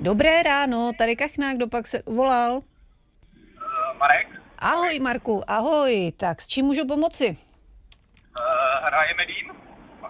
Dobré ráno, tady Kachna, kdo pak se volal? Marek. Ahoj Marku, ahoj. Tak s čím můžu pomoci? Hrajeme Dým.